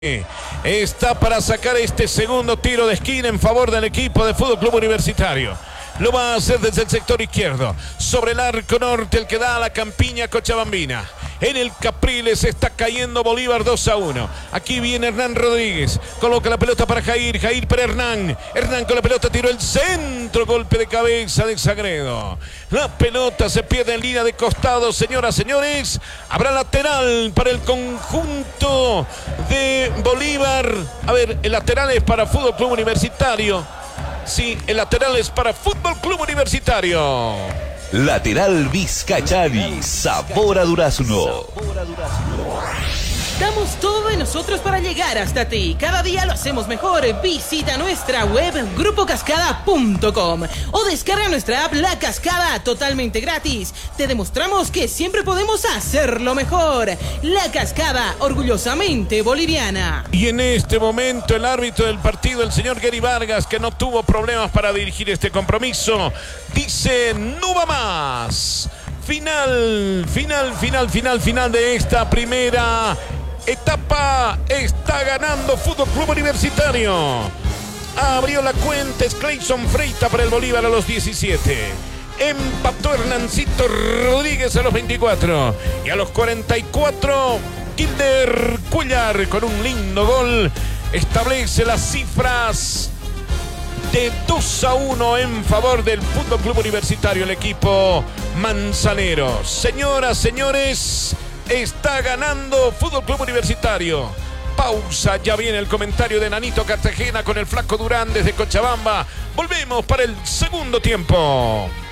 Está para sacar este segundo tiro de esquina en favor del equipo de Fútbol Club Universitario. Lo va a hacer desde el sector izquierdo, sobre el arco norte, el que da a la campiña cochabambina. En el Capriles está cayendo Bolívar 2-1. Aquí viene Hernán Rodríguez. Coloca la pelota para Jair. Jair para Hernán. Hernán con la pelota tiró el centro. Golpe de cabeza de Sagredo. La pelota se pierde en línea de costado. Señoras, señores. Habrá lateral para el conjunto de Bolívar. A ver, el lateral es para Fútbol Club Universitario. Sí, el lateral es para Fútbol Club Universitario. Lateral Vizcachani, sabor a durazno. Damos todo de nosotros para llegar hasta ti. Cada día lo hacemos mejor. Visita nuestra web grupocascada.com o descarga nuestra app La Cascada totalmente gratis. Te demostramos que siempre podemos hacerlo mejor. La Cascada, orgullosamente boliviana. Y en este momento el árbitro del partido, el señor Gary Vargas, que no tuvo problemas para dirigir este compromiso, dice: no va más. Final de esta primera etapa. Está ganando Fútbol Club Universitario. Abrió la cuenta es Clayson Freita para el Bolívar a los 17. Empató Hernancito Rodríguez a los 24. Y a los 44, Kilder Cuellar con un lindo gol establece las cifras de 2-1 en favor del Fútbol Club Universitario, el equipo manzanero. Señoras, señores, está ganando Fútbol Club Universitario. Pausa, ya viene el comentario de Nanito Cartagena con el Flaco Durán desde Cochabamba. Volvemos para el segundo tiempo.